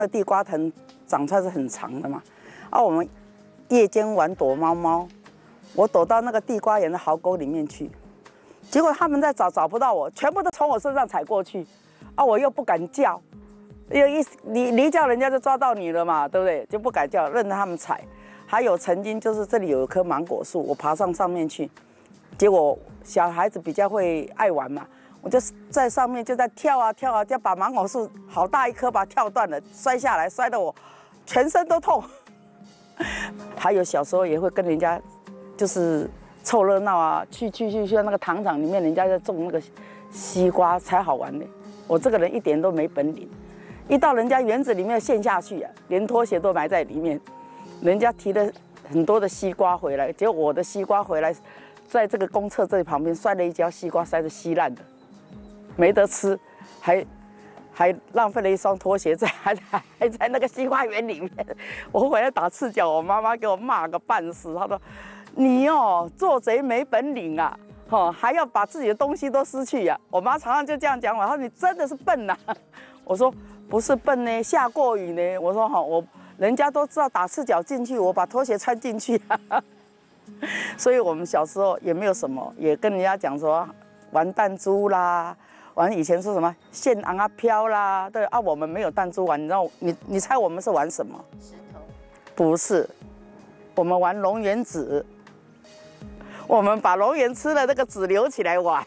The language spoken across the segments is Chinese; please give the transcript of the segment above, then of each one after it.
那地瓜藤长出来是很长的嘛，我们夜间玩躲猫猫，我躲到那个地瓜园的壕沟里面去，结果他们在找不到我，全部都从我身上踩过去，我又不敢叫，因为你一叫人家就抓到你了嘛，对不对？就不敢叫，任着他们踩。还有曾经就是这里有一棵芒果树，我爬上面去，结果小孩子比较会爱玩嘛。我就在上面就在跳啊，就把芒果树好大一棵把它跳断了，摔下来，摔得我全身都痛。还有小时候也会跟人家就是凑热闹啊，去那个糖厂里面，人家在种那个西瓜才好玩呢。我这个人一点都没本领，一到人家园子里面陷下去啊，连拖鞋都埋在里面。人家提了很多的西瓜回来，结果我的西瓜回来，在这个公厕这里旁边摔了一跤西瓜，摔得稀烂的。没得吃，还浪费了一双拖鞋还在那个西瓜园里面。我回来打赤脚，我妈妈给我骂个半死。她说：“你做贼没本领啊，还要把自己的东西都失去呀。”我妈常常就这样讲我，她说：“你真的是笨呐。”我说：“不是笨呢，下过雨呢。”我说：“人家都知道打赤脚进去，我把拖鞋穿进去啊。”所以我们小时候也没有什么，也跟人家讲说玩弹珠啦。玩以前说什么线昂啊飘啦，对啊，我们没有弹珠玩，你知道你猜我们是玩什么？石头？不是，我们玩龙眼纸。我们把龙眼吃了那个籽留起来玩。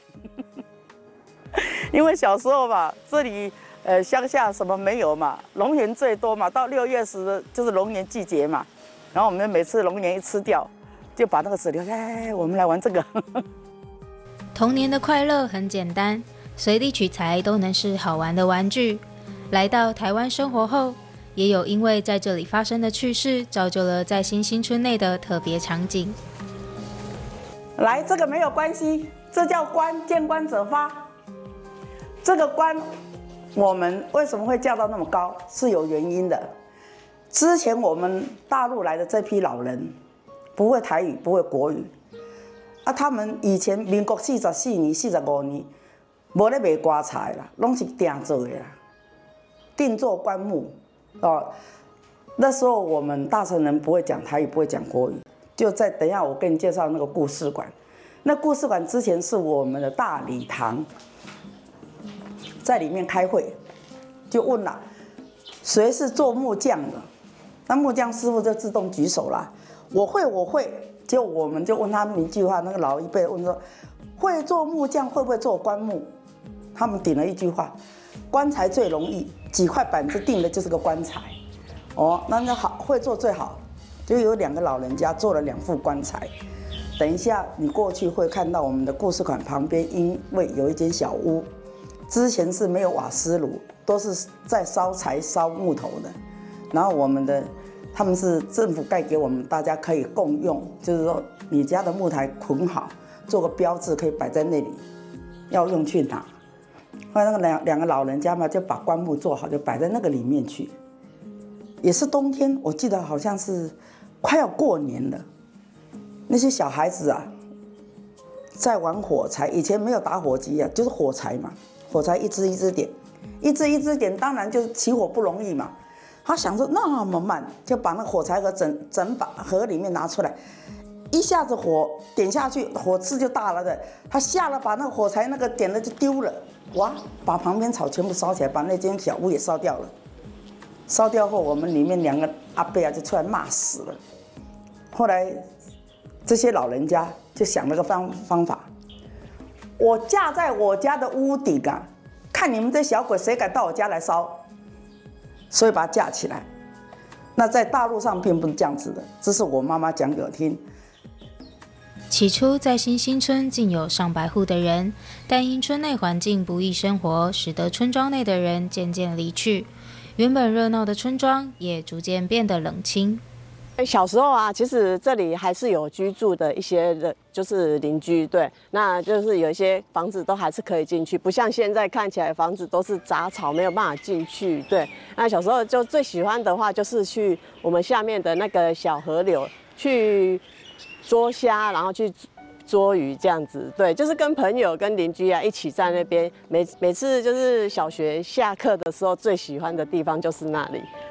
因为小时候嘛，这里乡下什么没有嘛，龙眼最多嘛，到6月时就是龙眼季节嘛，然后我们每次龙眼一吃掉，就把那个籽留下来，我们来玩这个。 童年的快乐很简单。随地取材都能是好玩的玩具。来到台湾生活后，也有因为在这里发生的趣事，造就了在新兴村内的特别场景。 来，这个没有关系，这叫观，见观者发。这个观，我们为什么会架到那么高，是有原因的。之前我们大陆来的这批老人，不会台语，不会国语，他们以前民国44年、45年。无咧卖瓜菜啦，拢是定做的啦，定做棺木那时候我们大城人不会讲台语，不会讲国语，就在等一下我给你介绍那个故事馆。那故事馆之前是我们的大礼堂，在里面开会，就问啦，谁是做木匠的？那木匠师傅就自动举手啦，我会。结果我们就问他们一句话，那个老一辈问说，会做木匠会不会做棺木？他们顶了一句话：棺材最容易，几块板子定的就是个棺材。那好，会做最好。就有2个老人家做了2副棺材。等一下你过去会看到我们的故事馆旁边，因为有一间小屋，之前是没有瓦斯炉，都是在烧柴烧木头的。然后他们是政府盖给我们，大家可以共用，就是说你家的木材捆好，做个标志可以摆在那里，要用去拿。后来那个两个老人家嘛，就把棺木做好，就摆在那个里面去。也是冬天，我记得好像是快要过年了，那些小孩子啊，在玩火柴。以前没有打火机啊，就是火柴嘛，火柴一支一支点，一支点，当然就是起火不容易嘛。他想说那么慢，就把那个火柴盒整把盒里面拿出来，一下子火点下去，火势就大了的。他下了把那个火柴那个点了就丢了，哇，把旁边草全部烧起来，把那间小屋也烧掉了。烧掉后，我们里面2个阿伯就出来骂死了。后来这些老人家就想了个方法，我架在我家的屋顶啊，看你们这小鬼谁敢到我家来烧。所以把它架起来。那在大陆上并不是这样子的，这是我妈妈讲给我听。 起初在新兴村竟有上百户的人，但因村内环境不易生活，使得村庄内的人渐渐离去，原本热闹的村庄也逐渐变得冷清。 小时候啊，其实这里还是有居住的一些人，就是邻居，对，那就是有一些房子都还是可以进去，不像现在看起来房子都是杂草，没有办法进去，对。那小时候就最喜欢的话，就是去我们下面的那个小河流去捉虾，然后去捉鱼这样子，对，就是跟朋友、跟邻居啊一起在那边，每次就是小学下课的时候，最喜欢的地方就是那里。